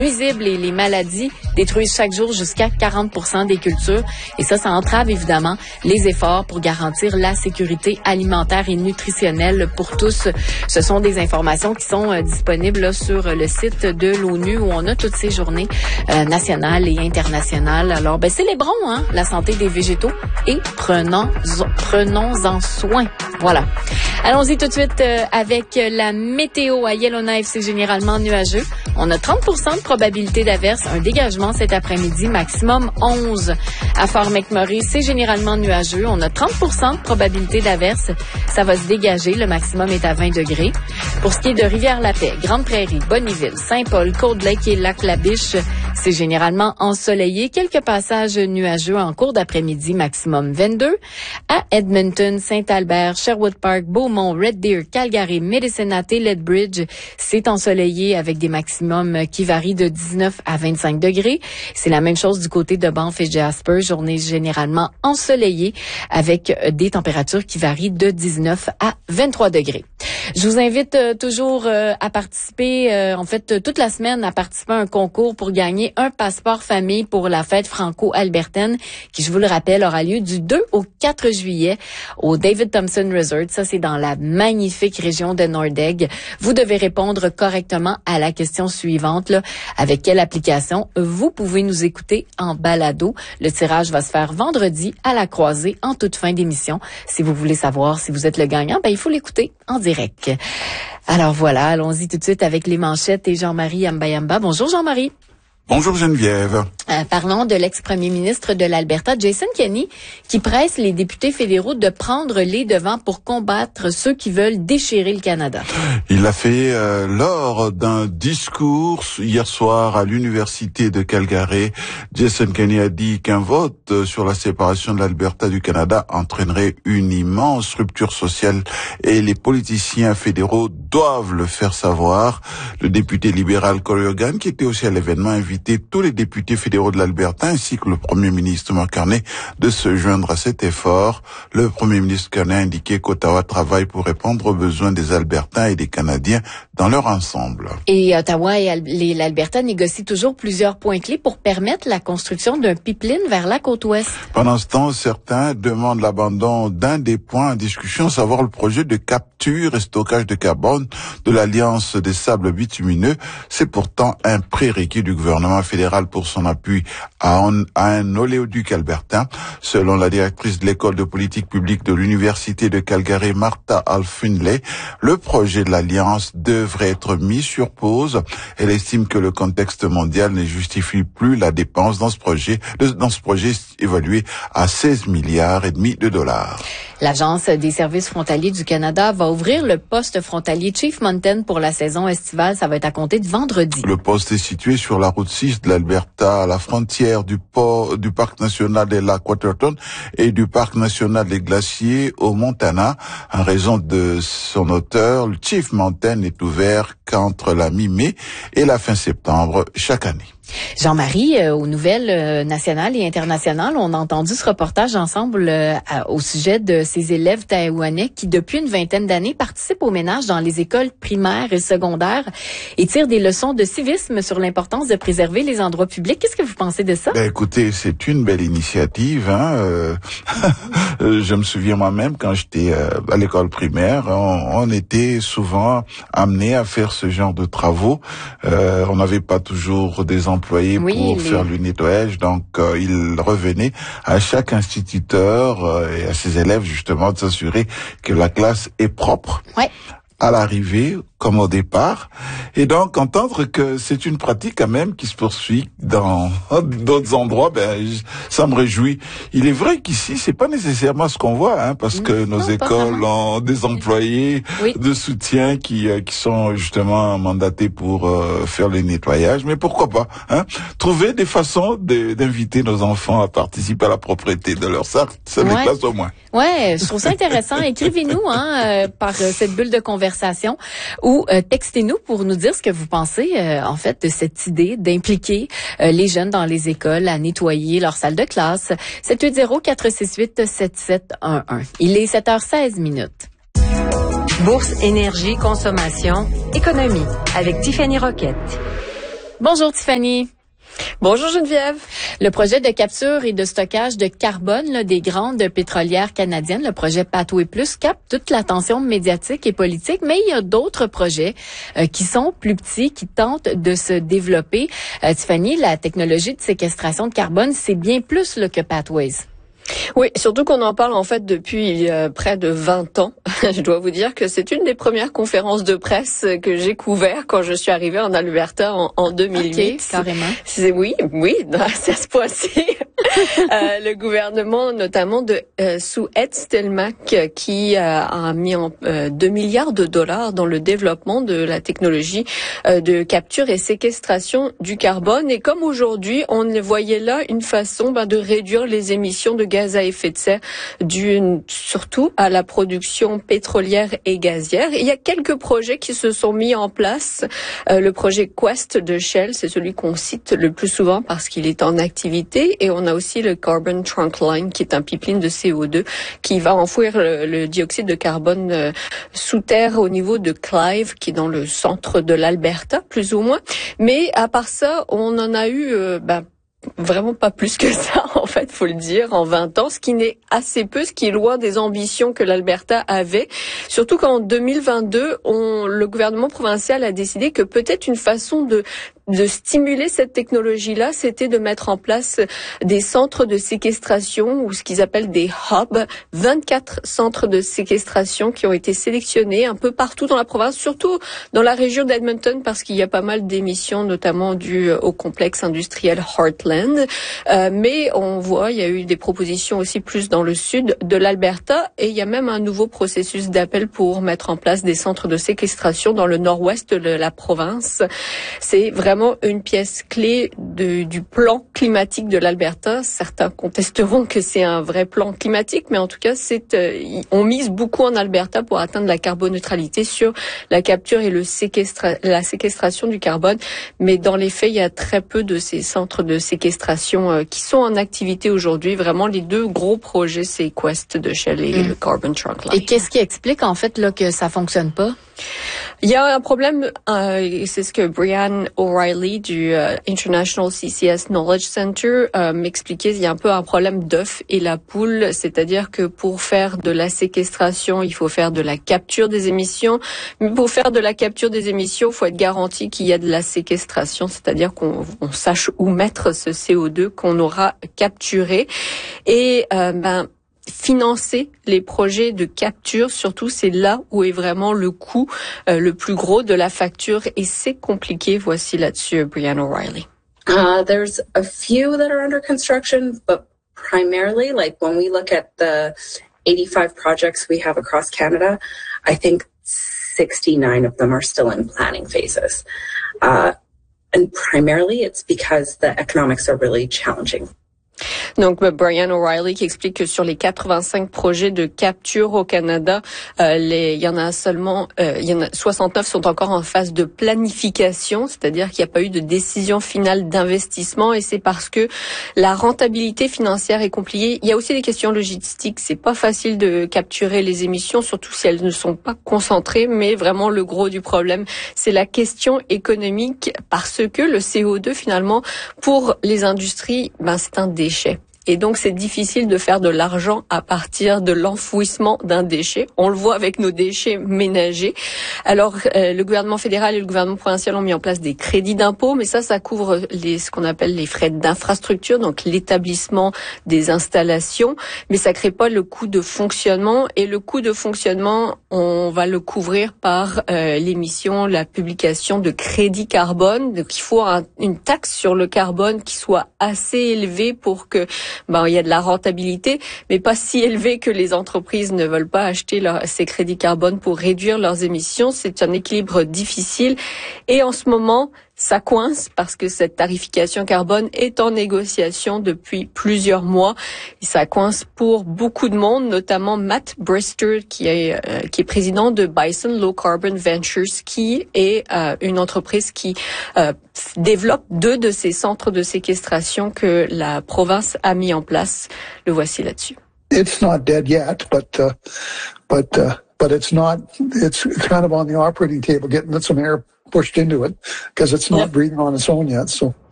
nuisibles et les maladies détruisent chaque jour jusqu'à 40% des cultures. Et ça entrave évidemment les efforts pour garantir la sécurité alimentaire et nutritionnelle pour tous. Ce sont des informations qui sont disponibles là, sur le site de l'ONU où on a toutes ces journées nationales et internationales. Alors, célébrons la santé des végétaux et prenons-en soin. Voilà. Allons-y tout de suite avec la météo à Yellowknife. C'est généralement nuageux. On a 30% de probabilité d'averse, un dégagement cet après-midi, maximum 11. À Fort McMurray, c'est généralement nuageux. On a 30% de probabilité d'averse. Ça va se dégager. Le maximum est à 20 degrés. Pour ce qui est de Rivière-la-Paix, Grande-Prairie, Bonnyville, Saint-Paul, Cold-Lake et Lac-La-Biche, c'est généralement ensoleillé. Quelques passages nuageux en cours d'après-midi, maximum 22. À Edmonton, Saint-Albert, Sherwood Park, Beaumont, Red Deer, Calgary, Medicine Hat et Lethbridge, c'est ensoleillé avec des maximums qui varient de 19 à 25 degrés. C'est la même chose du côté de Banff et Jasper, journée généralement ensoleillée avec des températures qui varient de 19 à 23 degrés. Je vous invite toujours à participer, en fait toute la semaine, à participer à un concours pour gagner un passeport famille pour la fête franco-albertaine qui, je vous le rappelle, aura lieu du 2 au 4 juillet au David Thompson Resort. Ça, c'est dans la magnifique région de Nordegg. Vous devez répondre correctement à la question suivante, là. Avec quelle application vous pouvez nous écouter en balado? Le tirage va se faire vendredi à la croisée en toute fin d'émission. Si vous voulez savoir si vous êtes le gagnant, il faut l'écouter en direct. Alors voilà, allons-y tout de suite avec les manchettes et Jean-Marie Yamba. Bonjour Jean-Marie. Bonjour Geneviève. Parlons de l'ex-premier ministre de l'Alberta, Jason Kenney, qui presse les députés fédéraux de prendre les devants pour combattre ceux qui veulent déchirer le Canada. Il l'a fait lors d'un discours hier soir à l'université de Calgary. Jason Kenney a dit qu'un vote sur la séparation de l'Alberta du Canada entraînerait une immense rupture sociale et les politiciens fédéraux doivent le faire savoir. Le député libéral Corey Hogan, qui était aussi à l'événement, a invité tous les députés fédéraux de l'Alberta ainsi que le premier ministre Mark Carney de se joindre à cet effort. Le premier ministre Carney a indiqué qu'Ottawa travaille pour répondre aux besoins des Albertains et des Canadiens dans leur ensemble. Et Ottawa et l'Alberta négocient toujours plusieurs points clés pour permettre la construction d'un pipeline vers la côte ouest. Pendant ce temps, certains demandent l'abandon d'un des points en discussion, à savoir le projet de capture et stockage de carbone de l'Alliance des sables bitumineux. C'est pourtant un prérequis du gouvernement fédéral pour son appui à un oléoduc albertain. Selon la directrice de l'école de politique publique de l'université de Calgary, Martha Alfinley, le projet de l'Alliance devrait être mis sur pause. Elle estime que le contexte mondial ne justifie plus la dépense dans ce projet évalué à 16 milliards et demi de dollars. L'Agence des services frontaliers du Canada va ouvrir le poste frontalier Chief Mountain pour la saison estivale. Ça va être à compter de vendredi. Le poste est situé sur la route 6 de l'Alberta, à la frontière du parc national des lacs Waterton et du parc national des glaciers au Montana. En raison de son auteur, le Chief Mountain n'est ouvert qu'entre la mi-mai et la fin septembre chaque année. Jean-Marie, aux nouvelles nationales et internationales, on a entendu ce reportage ensemble au sujet de ces élèves taïwanais qui, depuis une vingtaine d'années, participent au ménage dans les écoles primaires et secondaires et tirent des leçons de civisme sur l'importance de préserver les endroits publics. Qu'est-ce que vous pensez de ça? Écoutez, c'est une belle initiative. Je me souviens moi-même, quand j'étais à l'école primaire, on était souvent amenés à faire ce genre de travaux. On n'avait pas toujours des employés pour faire le nettoyage, donc il revenait à chaque instituteur et à ses élèves justement de s'assurer que la classe est propre. Ouais. À l'arrivée comme au départ, et donc entendre que c'est une pratique quand même qui se poursuit dans d'autres endroits, ça me réjouit. Il est vrai qu'ici c'est pas nécessairement ce qu'on voit, parce que nos écoles ont des employés de soutien qui sont justement mandatés pour faire le nettoyage, mais pourquoi pas, trouver des façons d'inviter nos enfants à participer à la propriété de leur sac, ça les classe au moins. Ouais, je trouve ça intéressant. Écrivez-nous par cette bulle de conversation ou textez-nous pour nous dire ce que vous pensez en fait de cette idée d'impliquer les jeunes dans les écoles à nettoyer leur salle de classe. 780-468-7711. Il est 7h16. Bourse, énergie, consommation, économie avec Tiffany Roquette. Bonjour Tiffany. Bonjour Geneviève. Le projet de capture et de stockage de carbone des grandes pétrolières canadiennes, le projet Pathway Plus, capte toute l'attention médiatique et politique, mais il y a d'autres projets qui sont plus petits, qui tentent de se développer. Tiffany, la technologie de séquestration de carbone, c'est bien plus que Pathways. Oui, surtout qu'on en parle en fait depuis près de 20 ans. Je dois vous dire que c'est une des premières conférences de presse que j'ai couvert quand je suis arrivée en Alberta en 2008. Okay, carrément. Oui, c'est à ce point-ci. Le gouvernement, notamment sous Ed Stelmach, qui a mis 2 milliards de dollars dans le développement de la technologie de capture et séquestration du carbone. Et comme aujourd'hui, on voyait là une façon de réduire les émissions de gaz à effet de serre dû surtout à la production pétrolière et gazière. Et il y a quelques projets qui se sont mis en place. Le projet Quest de Shell, c'est celui qu'on cite le plus souvent parce qu'il est en activité. Et on a aussi le Carbon Trunk Line, qui est un pipeline de CO2 qui va enfouir le dioxyde de carbone sous terre au niveau de Clive, qui est dans le centre de l'Alberta, plus ou moins. Mais à part ça, on en a eu vraiment pas plus que ça, en fait, faut le dire, en 20 ans, ce qui n'est assez peu, ce qui est loin des ambitions que l'Alberta avait. Surtout qu'en 2022, le gouvernement provincial a décidé que peut-être une façon de stimuler cette technologie-là, c'était de mettre en place des centres de séquestration ou ce qu'ils appellent des hubs, 24 centres de séquestration qui ont été sélectionnés un peu partout dans la province, surtout dans la région d'Edmonton parce qu'il y a pas mal d'émissions, notamment dues au complexe industriel Heartland. Mais on voit, il y a eu des propositions aussi plus dans le sud de l'Alberta et il y a même un nouveau processus d'appel pour mettre en place des centres de séquestration dans le nord-ouest de la province. C'est vraiment une pièce clé du plan climatique de l'Alberta. Certains contesteront que c'est un vrai plan climatique, mais en tout cas, on mise beaucoup en Alberta pour atteindre la carboneutralité sur la capture et la séquestration du carbone. Mais dans les faits, il y a très peu de ces centres de séquestration qui sont en activité aujourd'hui. Vraiment, les deux gros projets, c'est Quest de Shell et le Carbon Trunk Line. Et qu'est-ce qui explique en fait que ça fonctionne pas? Il y a un problème, c'est ce que Brianne O'Reilly du International CCS Knowledge Center m'expliquait. Il y a un peu un problème d'œuf et la poule, c'est-à-dire que pour faire de la séquestration, il faut faire de la capture des émissions. Mais pour faire de la capture des émissions, il faut être garanti qu'il y a de la séquestration, c'est-à-dire qu'on sache où mettre ce CO2 qu'on aura capturé. Et financer les projets de capture, surtout c'est là où est vraiment le coût le plus gros de la facture et c'est compliqué. Voici là-dessus Brianne O'Reilly. There's a few that are under construction, but primarily, like when we look at the 85 projects we have across Canada, I think 69 of them are still in planning phases. And primarily it's because the economics are really challenging. Donc, Brianne O'Reilly qui explique que sur les 85 projets de capture au Canada, il y en a 69 sont encore en phase de planification, c'est-à-dire qu'il n'y a pas eu de décision finale d'investissement et c'est parce que la rentabilité financière est compliquée. Il y a aussi des questions logistiques. C'est pas facile de capturer les émissions, surtout si elles ne sont pas concentrées, mais vraiment le gros du problème, c'est la question économique parce que le CO2 finalement, pour les industries, c'est un déchet. Et donc, c'est difficile de faire de l'argent à partir de l'enfouissement d'un déchet. On le voit avec nos déchets ménagers. Alors, le gouvernement fédéral et le gouvernement provincial ont mis en place des crédits d'impôt, mais ça couvre ce qu'on appelle les frais d'infrastructure, donc l'établissement des installations, mais ça crée pas le coût de fonctionnement. Et le coût de fonctionnement, on va le couvrir par l'émission, la publication de crédits carbone. Donc, il faut une taxe sur le carbone qui soit assez élevée pour que il y a de la rentabilité, mais pas si élevée que les entreprises ne veulent pas acheter ces crédits carbone pour réduire leurs émissions. C'est un équilibre difficile et en ce moment, ça coince parce que cette tarification carbone est en négociation depuis plusieurs mois. Et ça coince pour beaucoup de monde, notamment Matt Brister, qui est président de Bison Low Carbon Ventures, qui est une entreprise qui développe 2 de ces centres de séquestration que la province a mis en place. Le voici là-dessus. It's not dead yet, but it's kind of on the operating table, getting some air pushed into it because it's not breathing on its own yet. So